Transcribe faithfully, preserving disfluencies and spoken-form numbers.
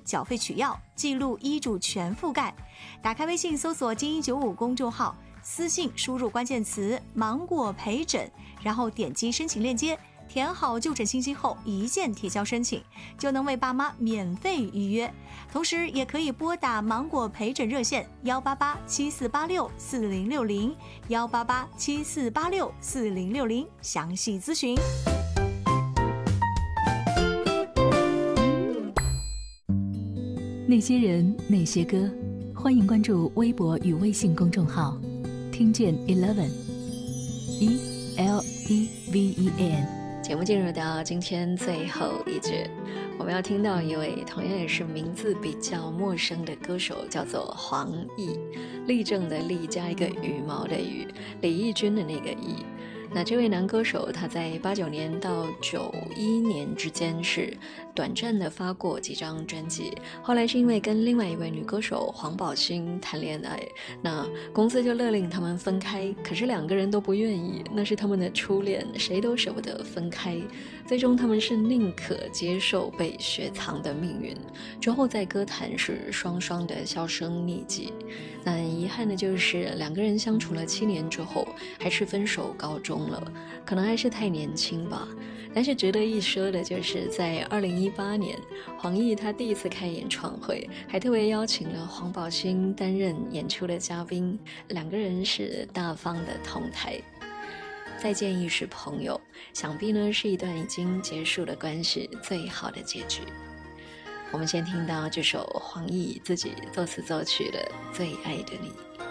缴费取药，记录医嘱全覆盖。打开微信搜索精英九五公众号，私信输入关键词芒果陪诊，然后点击申请链接，填好就诊信息后一键提交申请，就能为爸妈免费预约。同时也可以拨打芒果陪诊热线幺八八七四八六四零六零幺八八七四八六四零六零详细咨询。 那些人，那些歌，欢迎关注微博与微信公众号，听见 Eleven E L E V E N。 节目进入到今天最后一节，我们要听到一位同样也是名字比较陌生的歌手，叫做黄奕，立正的立加一个羽毛的羽，李翊君的那个翊。那这位男歌手他在八九年到九一年之间是短暂的发过几张专辑，后来是因为跟另外一位女歌手黄宝欣谈恋爱，那公司就勒令他们分开，可是两个人都不愿意，那是他们的初恋，谁都舍不得分开，最终他们是宁可接受被雪藏的命运，之后在歌坛是双双的销声匿迹。那遗憾的就是两个人相处了七年之后还是分手告终了，可能还是太年轻吧。但是值得一说的就是在二零一八年，黄奕他第一次开演唱会，还特别邀请了黄宝欣担任演出的嘉宾，两个人是大方的同台。再见亦是朋友，想必呢是一段已经结束的关系最好的结局。我们先听到这首黄奕自己作词作曲的《最爱的你》。